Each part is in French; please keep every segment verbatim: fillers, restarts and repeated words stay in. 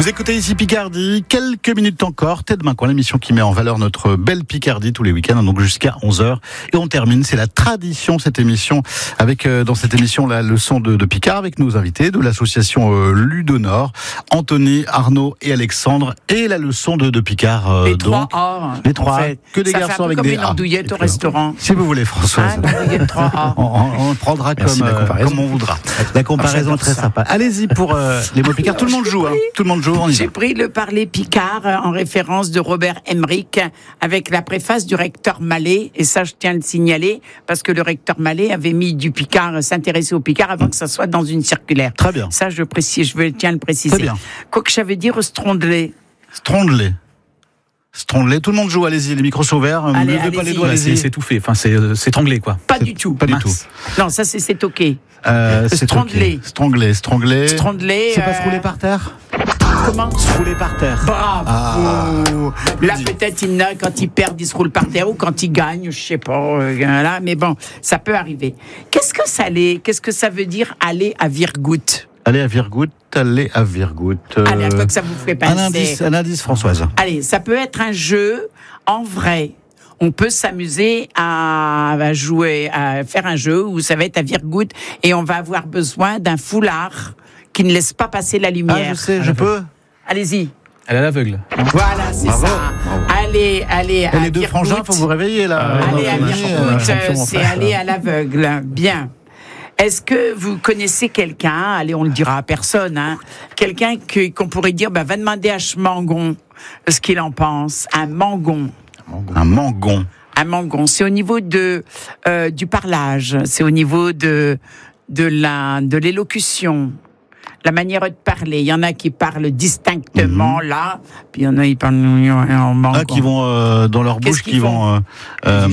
Vous écoutez ici Picardie, quelques minutes encore, Tête Main Coin, l'émission qui met en valeur notre belle Picardie tous les week-ends, donc jusqu'à onze heures. Et on termine, c'est la tradition cette émission, avec euh, dans cette émission la leçon de, de Picard, avec nos invités de l'association euh, Ludonor, Anthony, Arnaud et Alexandre, et la leçon de, de Picard. Euh, les donc, trois A. Les trois en A, fait. que des ça garçons fait un peu avec comme des une A. andouillette au restaurant. Si vous voulez, Françoise. Ah, andouillette trois A. on, on, on prendra Merci comme, de la euh, comparaison. comme on voudra. La comparaison est très sympa. Allez-y pour euh, les mots Picard. Tout le monde joue, hein. Tout le monde joue, on y va. J'ai pris le parler Picard en référence de Robert Emmerich avec la préface du recteur Mallet, et ça je tiens à le signaler parce que le recteur Mallet avait mis du Picard, s'intéresser au Picard avant que ça soit dans une circulaire. Très bien. Ça je précise, je veux, tiens à le préciser. Très bien. Quoi que ça veut dire Strondelet. Strondelet. Strondelet. Tout le monde joue, allez-y, les micros sont ouverts. Ne Allez, levez pas allez-y. les doigts, Bah, c'est, allez-y. c'est tout fait, enfin, c'est, c'est étranglé, quoi. Pas C'est- du tout. pas du Mince. tout. Non, ça c'est c'est ok. Euh, c'est Strangler. ok. Strangler, strangler. Strondelet. C'est pas euh, se rouler par terre? Comment? Se rouler par terre. Bravo. Ah. Là, Dis. peut-être, il n'a- quand il perd, il se roule par terre, ou quand il gagne, je sais pas. euh, là, mais bon, ça peut arriver. Qu'est-ce que ça allait, qu'est-ce que ça veut dire aller à Virgout? Allez à Virgout, allez à Virgout. Euh, Allez, à quoi que ça vous fait penser? un indice, un indice, Françoise. Allez, ça peut être un jeu en vrai. On peut s'amuser à, à jouer, à faire un jeu où ça va être à Virgout et on va avoir besoin d'un foulard qui ne laisse pas passer la Ah, lumière. je sais, je peux. Allez-y. Elle est à l'aveugle. Voilà, c'est Bravo. ça. Allez, allez Et à les deux Virgout. frangins, faut vous réveiller, là. Ah, Aller à on a un Virgout, champion, on a un champion euh, en c'est face, aller là. à l'aveugle. Bien. Est-ce que vous connaissez quelqu'un, allez, on le dira à personne, hein, quelqu'un que, qu'on pourrait dire, bah, va demander à Schmangon ce qu'il en pense. Un mangon. Un mangon. Un mangon. C'est au niveau de, euh, du parlage. C'est au niveau de, de la, de l'élocution. La manière de parler. Il y en a qui parlent distinctement, Mhm. là. Puis il y en a qui parlent en mangon. Ah, qui vont euh, dans leur Qu'est-ce bouche, qu'ils qui vont. Euh, euh,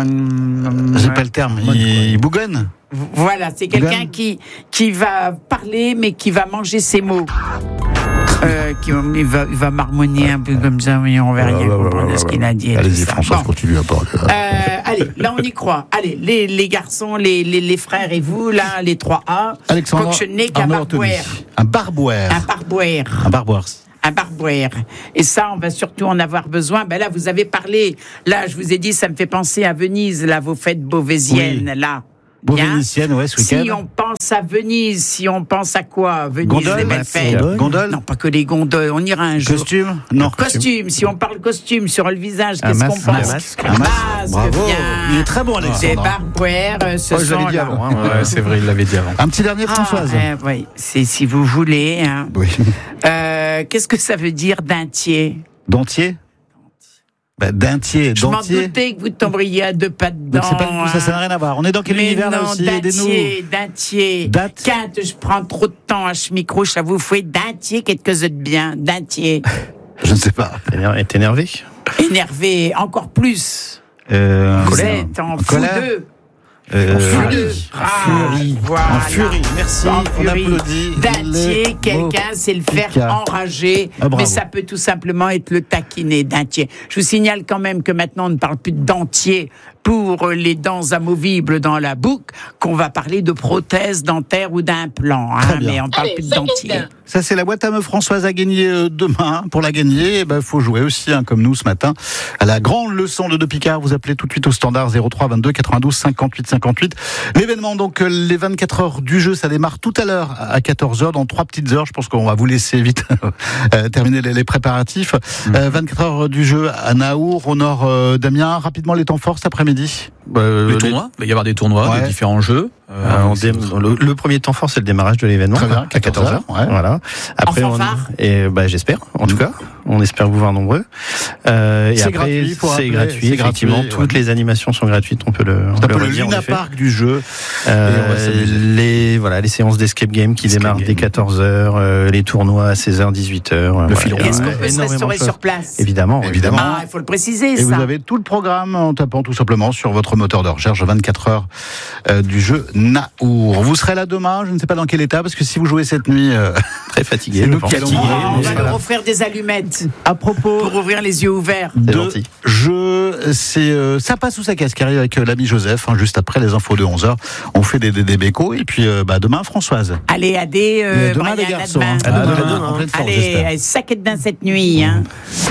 j'ai pas le terme. Ils, ils bougonnent. Voilà, c'est quelqu'un Bougon. qui, qui va parler, mais qui va manger ses mots. Euh, qui, il, va, il va marmonner un peu comme ça, mais on va rien comprendre de ce qu'il a dit. et Allez-y, tout ça. Françoise, Bon. continue à parler. Euh, allez, là on y croit. Allez, les, les garçons, les, les, les frères et vous, là, les trois A. Alexandre, Cochonnet qu'un Arnaud, Anthony. barbouère. Un barbouère. Un barbouère. Un barbouère. Un barbouère. Et ça, on va surtout en avoir besoin. Ben là, vous avez parlé. Là, je vous ai dit, ça me fait penser à Venise, là, vos fêtes beauvaisiennes, Oui. là. Bien. Beauvénitienne, ouais, ce Si week-end. on pense à Venise, si on pense à quoi? Venise, Gondole, les belles bah, fêtes. gondole. Gondole. Non, pas que les gondoles. On ira un jour. Costume. Non. Costume. Si on parle costume sur le visage, Un qu'est-ce qu'on masque, pense? un masque. Un masque. Bravo. bien. Il est très bon, Des Alexandre. barbouères, euh, ce Oh, je sont l'avais dit là. avant, hein, ouais, c'est vrai, il l'avait dit avant. Un petit dernier, Françoise. Ah, euh, oui, c'est si vous voulez. Hein. Oui. Euh, qu'est-ce que ça veut dire dentier? Dentier. Bah, dentier, Je m'en dentier. doutais que vous tomberiez à deux pas dedans. Donc c'est pas du tout ça, ça n'a rien à voir. On est dans quel Mais univers là non, aussi? Aidez-nous. dentier, dentier. Date. Quand je prends trop de temps à ce micro, ça vous fait dentier quelque chose de bien, dentier. Je ne sais pas. Est énervé? Énervé, encore plus. Euh, Vous colère. êtes en En colère. foudeux. Euh, Furieux. en Ah, furie. voilà. En furie. Merci. En On furie. applaudit. Dentier, les quelqu'un, c'est le faire Picard. enrager, Ah, bravo. mais ça peut tout simplement être le taquiner, dentier. Je vous signale quand même que maintenant on ne parle plus de dentier pour les dents amovibles dans la boucle, qu'on va parler de prothèse dentaire ou d'implant, Très hein, bien. mais on parle Allez, plus de dentier. solide. Ça, c'est la boîte à meufs Françoise à gagner euh, demain. Pour la gagner, il ben, faut jouer aussi, hein, comme nous ce matin, à la grande leçon de De Picard. Vous appelez tout de suite au standard zéro trois vingt-deux quatre-vingt-douze cinquante-huit cinquante-huit. L'événement, donc, euh, les vingt-quatre heures du jeu, ça démarre tout à l'heure à quatorze heures, dans trois petites heures. Je pense qu'on va vous laisser vite euh, terminer les, les préparatifs. Mmh. Euh, vingt-quatre heures du jeu à Naour, au nord euh, d'Amiens. Rapidement, les temps forts cet après-midi. Euh, Le tournoi, il va y avoir des tournois, Ouais. des différents jeux. Euh, on dé- le, le premier temps fort, c'est le démarrage de l'événement. Très bien, à quatorze heures. ouais. Voilà. Après, En on, fanfare et bah, j'espère, en tout cas. On espère vous voir nombreux. Euh, et C'est après, gratuit, faut c'est rappeler, gratuit. c'est Effectivement, gratuit, toutes ouais. les animations sont gratuites. On peut le, on C'est peut un le peu le redire, en Luna effet. Park du jeu. Euh, Et on va s'amuser. les voilà les séances d'escape game qui Escape démarrent game. dès quatorze heures, euh, les tournois à seize heures, dix-huit heures. Le fil rouge. Est-ce qu'on Ouais, peut se énormément restaurer de choses. sur place? Évidemment, Évidemment. évidemment. Ah, il faut le préciser, Et ça. vous avez tout le programme en tapant tout simplement sur votre moteur de recherche vingt-quatre heures euh, du jeu Naour. Vous serez là demain, je ne sais pas dans quel état, parce que si vous jouez cette nuit, euh, Très fatigué. C'est je nous pense. qui allons- Oh, on va Voilà. leur offrir des allumettes À propos pour ouvrir les yeux ouverts. C'est de gentil. jeu, c'est euh, ça passe sous sa caisse qui arrive avec euh, l'ami Joseph, hein, juste après les infos de onze heures. On fait des, des, des bécos et puis euh, bah, demain Françoise. Allez, à des Et euh, demain Brian, les à garçons. demain. hein. À demain. À demain, en pleine forme, j'espère. Allez, saquette d'un cette nuit. Hein.